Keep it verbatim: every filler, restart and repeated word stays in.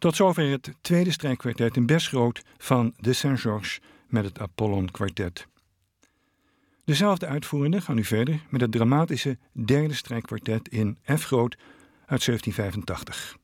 Tot zover het tweede strijkkwartet in Besgroot van de Saint-Georges met het Apollon Kwartet. Dezelfde uitvoerenden gaan nu verder met het dramatische derde strijkkwartet in F groot uit zeventien vijfentachtig.